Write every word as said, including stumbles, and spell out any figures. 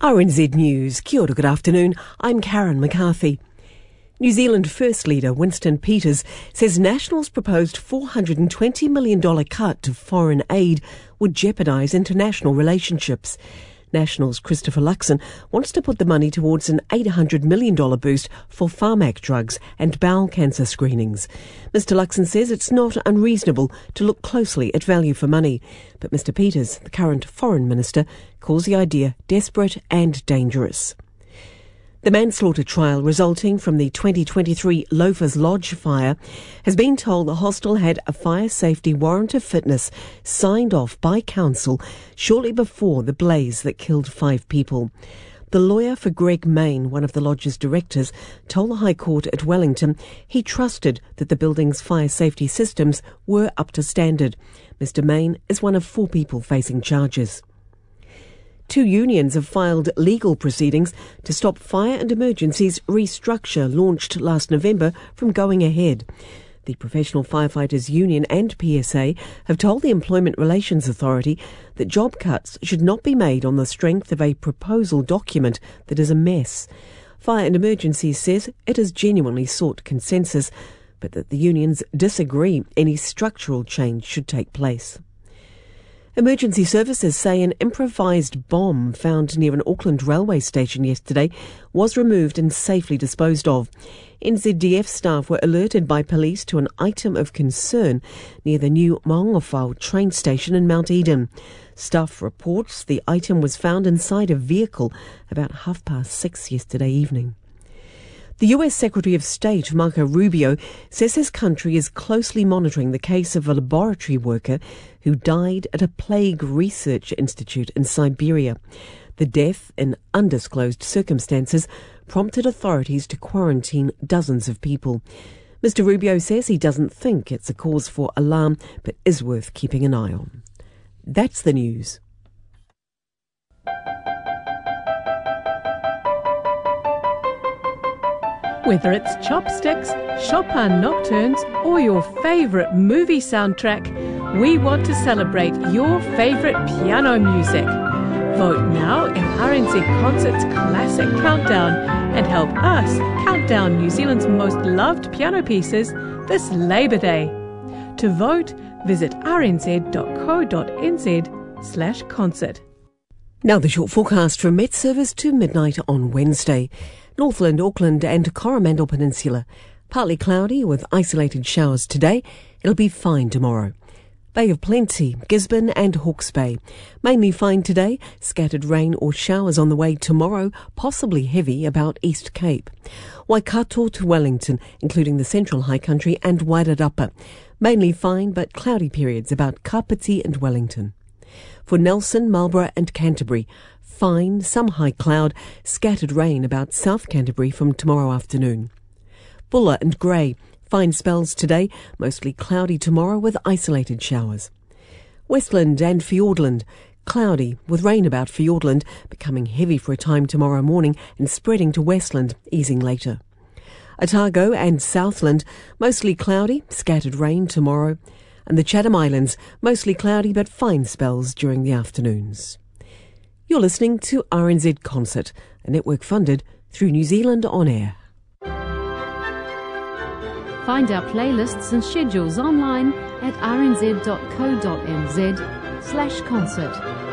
R N Z News. Kia ora, good afternoon. I'm Karen McCarthy. New Zealand First Leader Winston Peters says National's proposed four hundred twenty million dollars cut to foreign aid would jeopardise international relationships. National's Christopher Luxon wants to put the money towards an eight hundred million dollars boost for Pharmac drugs and bowel cancer screenings. Mister Luxon says it's not unreasonable to look closely at value for money, but Mister Peters, the current Foreign Minister, calls the idea desperate and dangerous. The manslaughter trial resulting from the twenty twenty-three Loafers Lodge fire has been told the hostel had a fire safety warrant of fitness signed off by council shortly before the blaze that killed five people. The lawyer for Greg Main, one of the lodge's directors, told the High Court at Wellington he trusted that the building's fire safety systems were up to standard. Mister Main is one of four people facing charges. Two unions have filed legal proceedings to stop Fire and Emergencies restructure launched last November from going ahead. The Professional Firefighters Union and P S A have told the Employment Relations Authority that job cuts should not be made on the strength of a proposal document that is a mess. Fire and Emergencies says it has genuinely sought consensus, but that the unions disagree any structural change should take place. Emergency services say an improvised bomb found near an Auckland railway station yesterday was removed and safely disposed of. N Z D F staff were alerted by police to an item of concern near the new Maungawhau train station in Mount Eden. Staff reports the item was found inside a vehicle about half past six yesterday evening. The U S Secretary of State, Marco Rubio, says his country is closely monitoring the case of a laboratory worker who died at a plague research institute in Siberia. The death, in undisclosed circumstances, prompted authorities to quarantine dozens of people. Mister Rubio says he doesn't think it's a cause for alarm, but is worth keeping an eye on. That's the news. Whether it's chopsticks, Chopin nocturnes, or your favourite movie soundtrack, we want to celebrate your favourite piano music. Vote now in R N Z Concert's Classic Countdown and help us count down New Zealand's most loved piano pieces this Labour Day. To vote, visit rnz.co.nz slash concert. Now the short forecast from Met Service to midnight on Wednesday. Northland, Auckland and Coromandel Peninsula. Partly cloudy with isolated showers today. It'll be fine tomorrow. Bay of Plenty, Gisborne and Hawke's Bay. Mainly fine today. Scattered rain or showers on the way tomorrow, possibly heavy about East Cape. Waikato to Wellington, including the Central High Country and Wairarapa. Mainly fine but cloudy periods about Kapiti and Wellington. For Nelson, Marlborough and Canterbury, fine, some high cloud, scattered rain about South Canterbury from tomorrow afternoon. Buller and Grey, fine spells today, mostly cloudy tomorrow with isolated showers. Westland and Fiordland, cloudy with rain about Fiordland, becoming heavy for a time tomorrow morning and spreading to Westland, easing later. Otago and Southland, mostly cloudy, scattered rain tomorrow. And the Chatham Islands, mostly cloudy but fine spells during the afternoons. You're listening to R N Z Concert, a network funded through New Zealand On Air. Find our playlists and schedules online at rnz.co.nz slash concert.